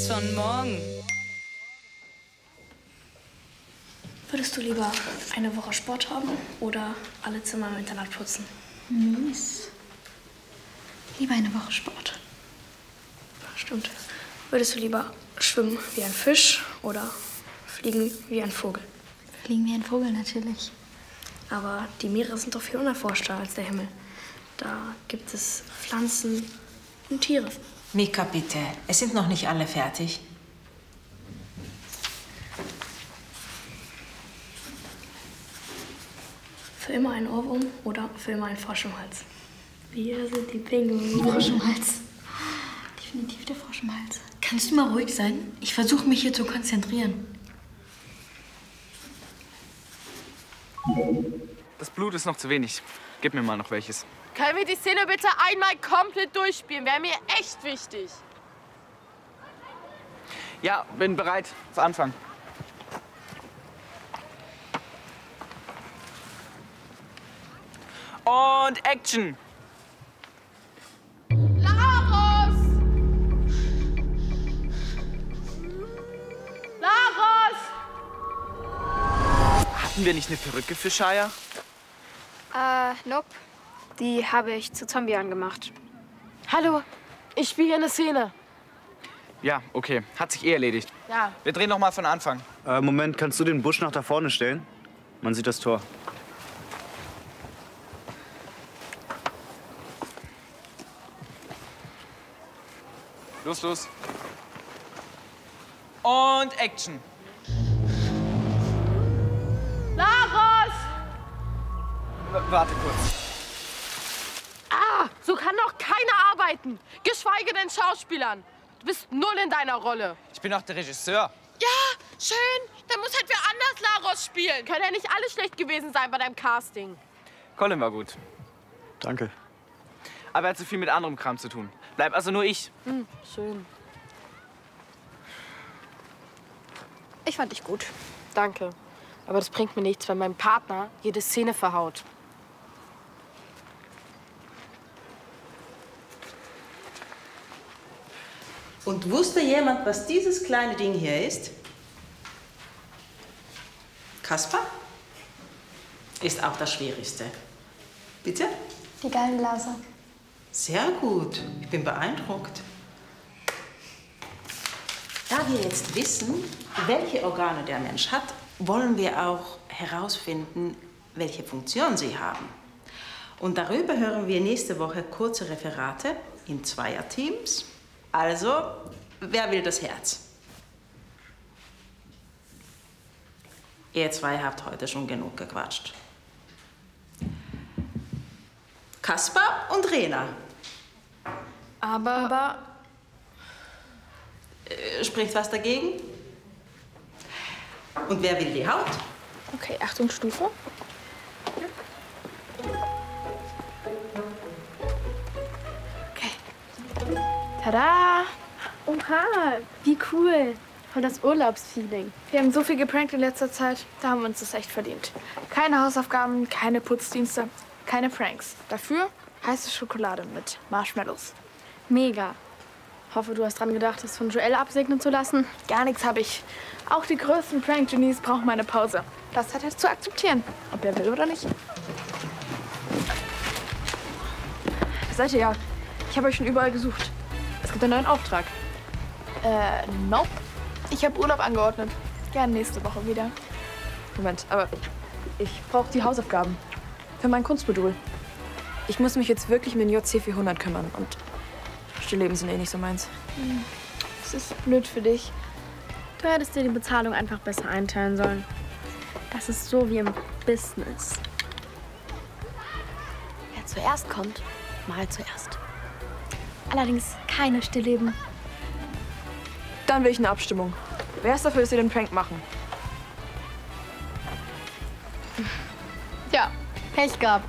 schon morgen. Würdest du lieber eine Woche Sport haben oder alle Zimmer im Internat putzen? Mies. Lieber eine Woche Sport. Stimmt. Würdest du lieber schwimmen wie ein Fisch oder fliegen wie ein Vogel? Fliegen wie ein Vogel natürlich. Aber die Meere sind doch viel unerforschter als der Himmel. Da gibt es Pflanzen und Tiere. Mika, bitte. Es sind noch nicht alle fertig. Für immer ein Ohrwurm oder für immer ein Frosch im Hals? Wir sind die Pinguine. Frosch im Hals. Definitiv der Frosch im Hals. Kannst du mal ruhig sein? Ich versuche mich hier zu konzentrieren. Das Blut ist noch zu wenig. Gib mir mal noch welches. Können wir die Szene bitte einmal komplett durchspielen? Wäre mir echt wichtig. Ja, bin bereit. Zu Anfang. Und Action! Laros! Laros! Hatten wir nicht eine Perücke für Shia? Nope. Die habe ich zu Zombie angemacht. Hallo, ich spiele hier eine Szene. Ja, okay. Hat sich eh erledigt. Ja. Wir drehen noch mal von Anfang. Moment, kannst du den Busch nach da vorne stellen? Man sieht das Tor. Los, los. Und Action. Laros! Warte kurz. Ah, so kann doch keiner arbeiten. Geschweige denn Schauspielern. Du bist null in deiner Rolle. Ich bin auch der Regisseur. Ja, schön. Dann muss halt wer anders Laros spielen. Können ja nicht alle schlecht gewesen sein bei deinem Casting. Colin war gut. Danke. Aber er hat zu viel mit anderem Kram zu tun. Bleib also nur ich. Schön. Ich fand dich gut. Danke. Aber das bringt mir nichts, wenn mein Partner jede Szene verhaut. Und wusste jemand, was dieses kleine Ding hier ist? Kaspar? Ist auch das Schwierigste. Bitte? Die Gallenblase. Sehr gut. Ich bin beeindruckt. Da wir jetzt wissen, welche Organe der Mensch hat, wollen wir auch herausfinden, welche Funktion sie haben. Und darüber hören wir nächste Woche kurze Referate in Zweierteams. Also, wer will das Herz? Ihr zwei habt heute schon genug gequatscht. Kaspar und Rena. Aber Spricht was dagegen? Und wer will die Haut? okay, Achtung, Stufe. Okay. Tada! Oha, wie cool. Voll das Urlaubsfeeling. Wir haben so viel geprankt in letzter Zeit, da haben wir uns das echt verdient. Keine Hausaufgaben, keine Putzdienste, keine Pranks. Dafür heiße Schokolade mit Marshmallows. Mega. Hoffe, du hast dran gedacht, es von Joelle absegnen zu lassen. Gar nichts habe ich. Auch die größten Prank-Genies brauchen mal eine Pause. Das hat er zu akzeptieren, ob er will oder nicht. Seid ihr ja. Ich habe euch schon überall gesucht. Es gibt einen neuen Auftrag. Nope. Ich habe Urlaub angeordnet. Gerne nächste Woche wieder. Moment, aber ich brauche die Hausaufgaben für mein Kunstmodul. Ich muss mich jetzt wirklich um den JC 400 kümmern und Stillleben sind eh nicht so meins. Das ist blöd für dich. Du hättest dir die Bezahlung einfach besser einteilen sollen. Das ist so wie im Business. Wer zuerst kommt, mal zuerst. Allerdings keine Stillleben. Dann will ich eine Abstimmung. Wer ist dafür, dass wir den Prank machen? Ja, Pech gehabt.